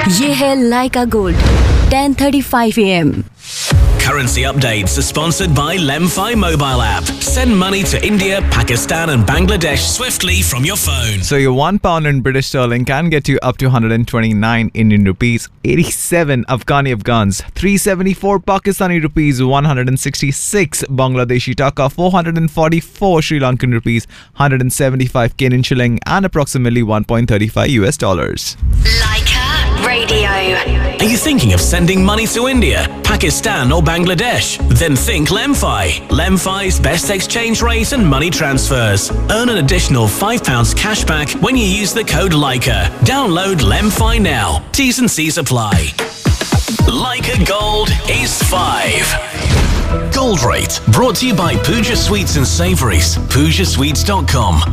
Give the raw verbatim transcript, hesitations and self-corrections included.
ये है लाइका gold ten thirty-five a m Currency updates are sponsored by Lemfi mobile app. Send money to India, Pakistan and Bangladesh swiftly from your phone. So your one pound in British sterling can get you up to one hundred twenty-nine Indian rupees, eighty-seven Afghani Afghans, three hundred seventy-four Pakistani rupees, one hundred sixty-six Bangladeshi taka, four hundred forty-four Sri Lankan rupees, one hundred seventy-five Kenyan shilling and approximately one point three five U S dollars. Leica Radio. Are you thinking of sending money to India, Pakistan or Bangladesh? Then think Lemfi. Lemfi's best exchange rate and money transfers. Earn an additional five pounds cash back when you use the code Leica. Download Lemfi now. T's and C's apply. Leica Gold is five. Gold Rate brought to you by Pooja Sweets and Savouries. Pooja Sweets dot com.